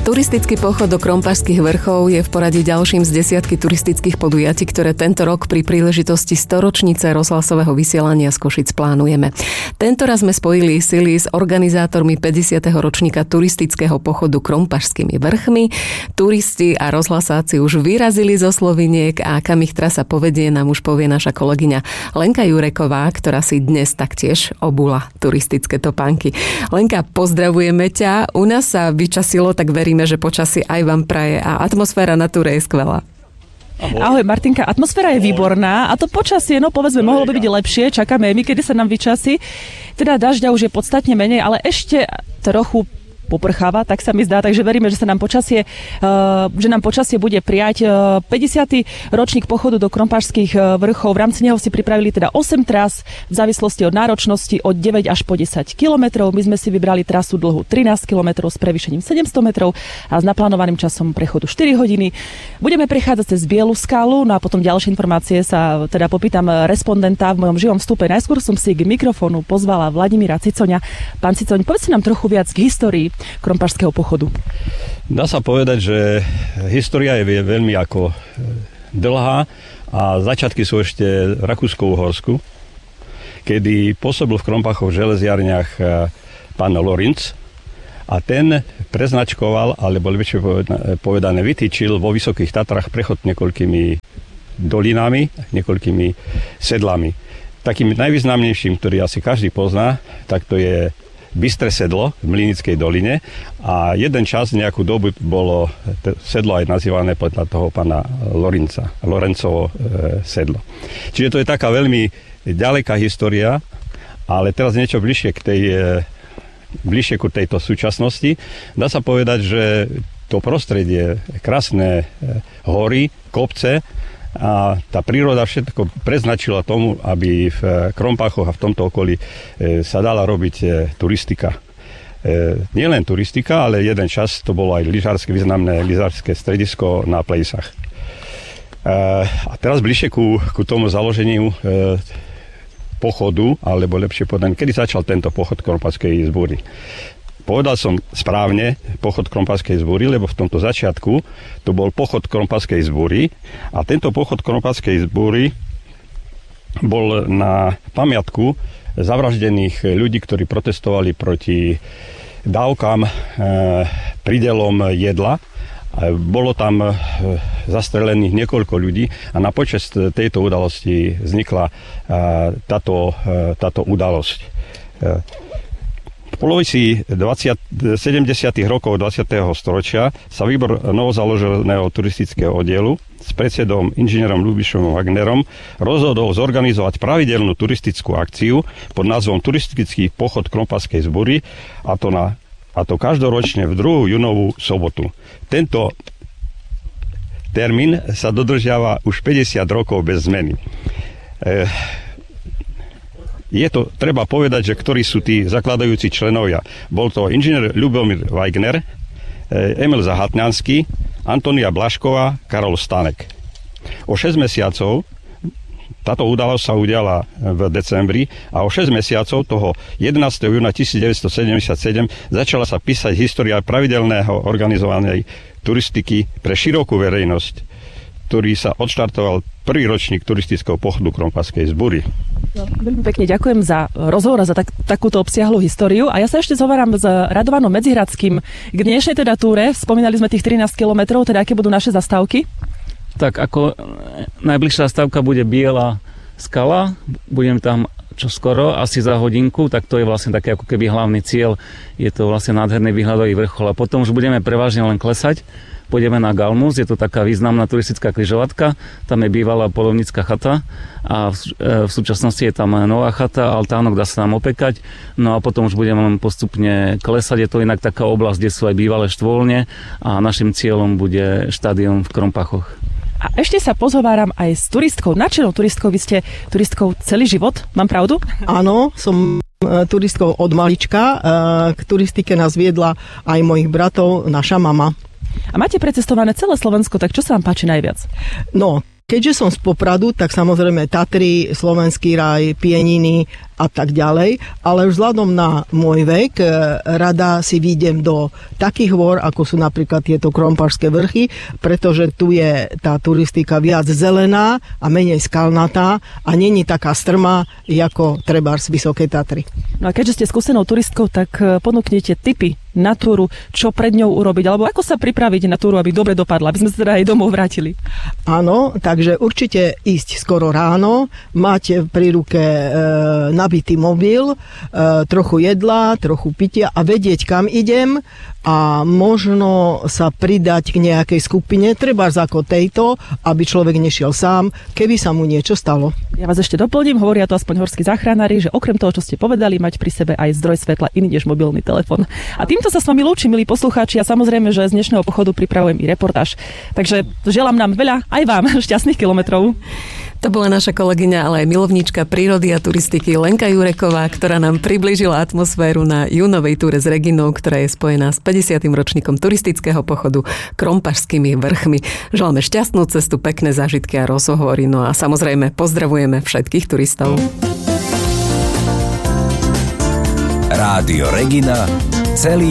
Turistický pochod do Krompašských vrchov je v poradí ďalším z desiatky turistických podujatí, ktoré tento rok pri príležitosti 100-ročnice rozhlasového vysielania z Košíc plánujeme. Tento raz sme spojili sily s organizátormi 50. ročníka turistického pochodu Krompašskými vrchmi. Turisti a rozhlasáci už vyrazili zo Sloviniek a kam ich trasa povedie, nám už povie naša kolegyňa Lenka Jureková, ktorá si dnes taktiež obula turistické topánky. Lenka, pozdravujeme ťa. U nás sa vyčasilo, tak veríme, že počasie aj vám praje a atmosféra na túre je skvelá. Ahoj Martinka, atmosféra je výborná a to počasie, no povedzme, mohlo by byť lepšie, čakáme my, kedy sa nám vyčasí. Teda dažďa už je podstatne menej, ale ešte trochu poprcháva, tak sa mi zdá, takže veríme, že nám počasie bude prijať. 50. ročník pochodu do Krompašských vrchov, v rámci neho si pripravili teda 8 tras v závislosti od náročnosti od 9 až po 10 kilometrov. My sme si vybrali trasu dlhú 13 kilometrov s prevýšením 700 metrov a s naplánovaným časom prechodu 4 hodiny. Budeme prechádzať cez Bielu skálu, no a potom ďalšie informácie sa teda popýtam respondenta v mojom živom vstupe. Najskôr som si k mikrofónu pozvala Vladimíra Cicoňa. Pán Cicoň, povedzte nám trochu viac k histórii Krompašského pochodu. Dá sa povedať, že história je veľmi ako dlhá a začiatky sú ešte v Rakúsko-Uhorsku, kedy pôsobil v Krompachoch v železiarniach pán Lorinc a ten preznačkoval, alebo lepšie povedané vytýčil vo Vysokých Tatrách prechod niekoľkými dolinami, niekoľkými sedlami. Takým najvýznamnejším, ktorý asi každý pozná, tak to je Bystré sedlo v Mlynickej doline a jeden čas, nejakú dobu bolo sedlo aj nazývané podľa toho pána Lorencovo sedlo. Čiže to je taká veľmi ďaleká história, ale teraz niečo bližšie ku tejto súčasnosti. Dá sa povedať, že to prostredie, krásne hory, kopce, a tá príroda všetko preznačila tomu, aby v Krompachoch a v tomto okolí sa dala robiť turistika. Nielen turistika, ale jeden čas to bolo aj významné lyžařské stredisko na Plejsach. A teraz bližšie ku tomu založeniu pochodu, alebo lepšie povedané, kedy začal tento pochod Krompašskej zbúry. Povedal som správne pochod Krompašskej zbúry, lebo v tomto začiatku to bol pochod Krompašskej zbúry a tento pochod Krompašskej zbúry bol na pamiatku zavraždených ľudí, ktorí protestovali proti dávkam pridelom jedla. Bolo tam zastrelených niekoľko ľudí a na počest tejto udalosti vznikla táto udalosť. V polovici 70. rokov 20. storočia sa výbor novozaloženého turistického oddielu s predsedom inžinierom Ľubišom Wagnerom rozhodol zorganizovať pravidelnú turistickú akciu pod názvom Turistický pochod Krompašskej zbúry a to každoročne v 2. júnovú sobotu. Tento termín sa dodržiava už 50 rokov bez zmeny. Treba povedať, že ktorí sú tí zakladajúci členovia. Bol to inžinier Ľubomír Wagner, Emil Zahatňanský, Antonia Blašková, Karol Stanek. O 6 mesiacov, táto udalosť sa udiala v decembri a o 6 mesiacov toho 11. júna 1977 začala sa písať história pravidelného organizovanej turistiky pre širokú verejnosť, ktorý sa odštartoval prvý ročník turistického pochodu Krompašskej zbúry. No, veľmi pekne ďakujem za rozhovor a za takúto obsiahlu históriu. A ja sa ešte zhováram s Radovanom Medzihradským k dnešnej teda túre. Spomínali sme tých 13 kilometrov, teda aké budú naše zastávky? Tak ako najbližšia zastávka bude Biela skala, budem tam čoskoro, asi za hodinku, tak to je vlastne také ako keby hlavný cieľ. Je to vlastne nádherný výhľadový vrchol a potom už budeme prevažne len klesať. Pôjdeme na Galmus, je to taká významná turistická križovatka, tam je bývalá poľovnícka chata a v súčasnosti je tam nová chata, altánok, dá sa tam opekať, no a potom už budeme postupne klesať, je to inak taká oblasť, kde sú aj bývalé štôlne a našim cieľom bude štadión v Krompachoch. A ešte sa pozhováram aj s turistkou, nadšenou turistkou, vy ste turistkou celý život, mám pravdu? Áno, som turistkou od malička, k turistike nás viedla aj mojich bratov, naša mama. A máte precestované celé Slovensko, tak čo sa vám páči najviac? No, Keďže som z Popradu, tak samozrejme Tatry, Slovenský raj, Pieniny a tak ďalej, ale už vzhľadom na môj vek rada si výjdem do takých hôr, ako sú napríklad tieto Krompašské vrchy, pretože tu je tá turistika viac zelená a menej skalnatá a není taká strmá, ako trebárs Vysoké Tatry. No a keďže ste skúsenou turistkou, tak ponúknite tipy na túru, čo pred ňou urobiť, alebo ako sa pripraviť na túru, aby dobre dopadla, aby sme sa teda aj domov vrátili. Áno, takže určite ísť skoro ráno, mať pri ruke nabitý mobil, trochu jedla, trochu pitia a vedieť, kam idem a možno sa pridať k nejakej skupine, trebárs ako tejto, aby človek nešiel sám, keby sa mu niečo stalo. Ja vás ešte doplním, hovoria to aspoň horskí záchranári, že okrem toho, čo ste povedali, mať pri sebe aj zdroj svetla iný než mobilný telefón. A týmto sa s vami lúčim, milí poslucháči, a samozrejme, že z dnešného pochodu pripravujem i reportáž. Takže želám nám veľa, aj vám, šťastných kilometrov. To bola naša kolegyňa, ale aj milovníčka prírody a turistiky Lenka Jureková, ktorá nám priblížila atmosféru na júnovej túre s Reginou, ktorá je spojená s 50. ročníkom turistického pochodu Krompašskými vrchmi. Želáme šťastnú cestu, pekné zážitky a rozhovory, no a samozrejme pozdravujeme všetkých turistov. Rádio Regina, celý